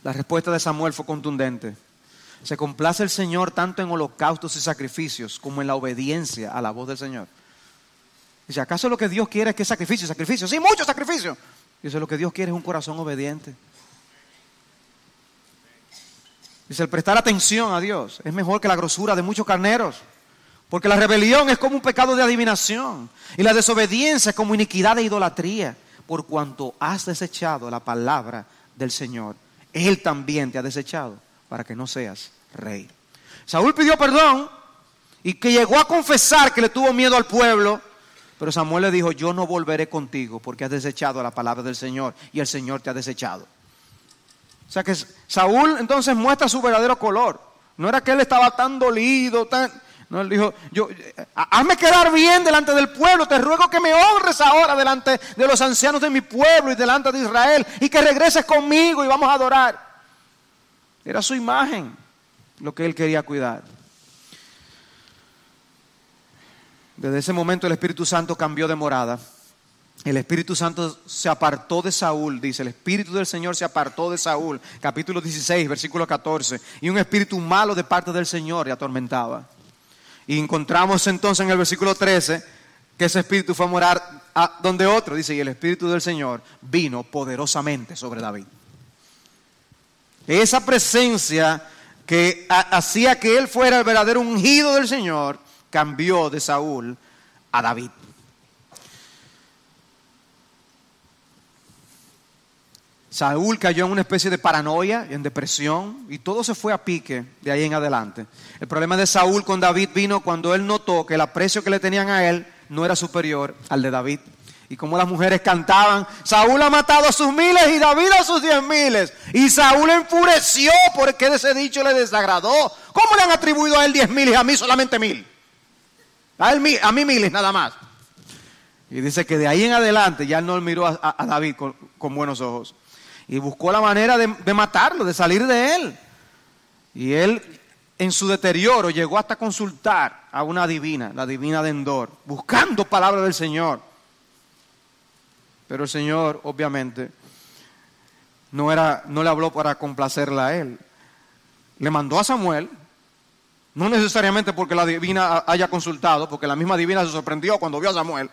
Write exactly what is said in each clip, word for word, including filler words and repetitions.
La respuesta de Samuel fue contundente. Se complace el Señor tanto en holocaustos y sacrificios como en la obediencia a la voz del Señor. Dice, ¿acaso lo que Dios quiere es que sacrificio, sacrificio? Sí, mucho sacrificio. Dice, lo que Dios quiere es un corazón obediente. Dice, el prestar atención a Dios es mejor que la grosura de muchos carneros. Porque la rebelión es como un pecado de adivinación. Y la desobediencia es como iniquidad de idolatría. Por cuanto has desechado la palabra del Señor, Él también te ha desechado para que no seas rey. Saúl pidió perdón y que llegó a confesar que le tuvo miedo al pueblo. Pero Samuel le dijo, yo no volveré contigo porque has desechado la palabra del Señor y el Señor te ha desechado. O sea que Saúl entonces muestra su verdadero color. No era que él estaba tan dolido, tan... No, él dijo, yo, hazme quedar bien delante del pueblo, te ruego que me honres ahora delante de los ancianos de mi pueblo y delante de Israel y que regreses conmigo y vamos a adorar. Era su imagen lo que él quería cuidar. Desde ese momento el Espíritu Santo cambió de morada. El Espíritu Santo se apartó de Saúl, dice, el Espíritu del Señor se apartó de Saúl, capítulo dieciséis, versículo catorce, y un espíritu malo de parte del Señor le atormentaba. Y encontramos entonces en el versículo trece que ese espíritu fue a morar a donde otro, dice, y el Espíritu del Señor vino poderosamente sobre David. Esa presencia que hacía que él fuera el verdadero ungido del Señor, cambió de Saúl a David. Saúl cayó en una especie de paranoia, en depresión, y todo se fue a pique de ahí en adelante. El problema de Saúl con David vino cuando él notó que el aprecio que le tenían a él no era superior al de David. Y como las mujeres cantaban, Saúl ha matado a sus miles y David a sus diez miles. Y Saúl enfureció porque ese dicho le desagradó. ¿Cómo le han atribuido a él diez mil y a mí solamente mil? A, él, a mí miles nada más. Y dice que de ahí en adelante ya no miró a, a, a David con, con buenos ojos. Y buscó la manera de, de matarlo, de salir de él. Y él, en su deterioro, llegó hasta consultar a una adivina, la adivina de Endor, buscando palabra del Señor. Pero el Señor, obviamente, no, era, no le habló para complacerla a él. Le mandó a Samuel, no necesariamente porque la adivina haya consultado, porque la misma adivina se sorprendió cuando vio a Samuel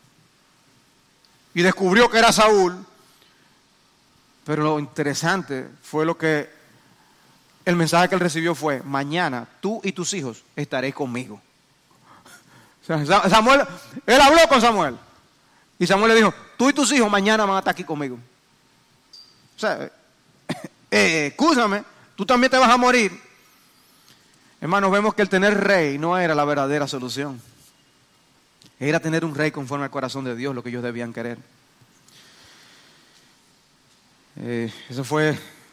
y descubrió que era Saúl. Pero lo interesante fue lo que el mensaje que él recibió fue: mañana tú y tus hijos estaréis conmigo. O sea, Samuel, él habló con Samuel y Samuel le dijo: tú y tus hijos mañana van a estar aquí conmigo. O sea, eh, escúchame, tú también te vas a morir. Hermanos, vemos que el tener rey no era la verdadera solución. Era tener un rey conforme al corazón de Dios, lo que ellos debían querer. Eh, eso fue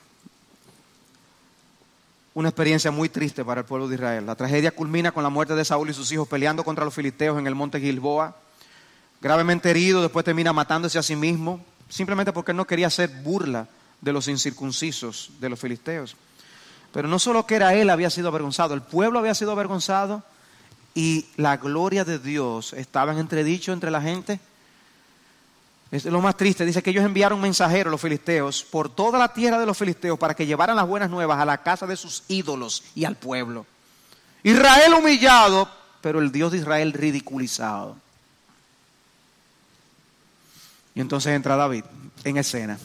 una experiencia muy triste para el pueblo de Israel. La tragedia culmina con la muerte de Saúl y sus hijos peleando contra los filisteos en el monte Gilboa. Gravemente herido, después termina matándose a sí mismo, simplemente porque él no quería hacer burla de los incircuncisos de los filisteos. Pero no solo que era él había sido avergonzado, el pueblo había sido avergonzado y la gloria de Dios estaba en entredicho entre la gente. Es lo más triste. Dice que ellos enviaron mensajeros, los filisteos, por toda la tierra de los filisteos para que llevaran las buenas nuevas a la casa de sus ídolos y al pueblo. Israel humillado, pero el Dios de Israel ridiculizado. Y entonces entra David en escena.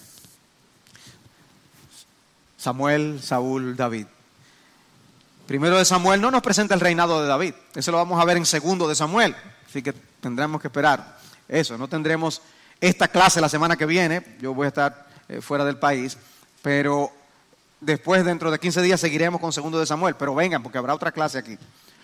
Samuel, Saúl, David. Primero de Samuel no nos presenta el reinado de David. Eso lo vamos a ver en segundo de Samuel. Así que tendremos que esperar eso. No tendremos esta clase la semana que viene. Yo voy a estar eh, fuera del país. Pero después, dentro de quince días, seguiremos con segundo de Samuel. Pero vengan, porque habrá otra clase aquí.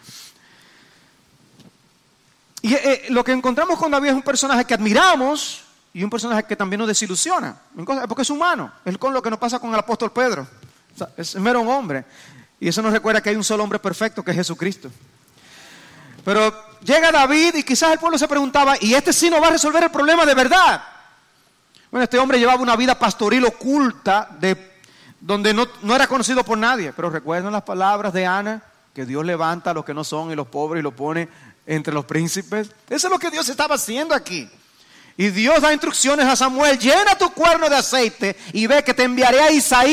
Y eh, lo que encontramos con David es un personaje que admiramos y un personaje que también nos desilusiona. Porque es humano. Es con lo que nos pasa con el apóstol Pedro. O sea, es mero un hombre. Y eso nos recuerda que hay un solo hombre perfecto, que es Jesucristo. Pero llega David y quizás el pueblo se preguntaba: ¿y este sí no va a resolver el problema de verdad? Bueno, este hombre llevaba una vida pastoril oculta, de, donde no, no era conocido por nadie. Pero recuerdan las palabras de Ana, que Dios levanta a los que no son y los pobres y los pone entre los príncipes. Eso es lo que Dios estaba haciendo aquí. Y Dios da instrucciones a Samuel: llena tu cuerno de aceite y ve que te enviaré a Isaí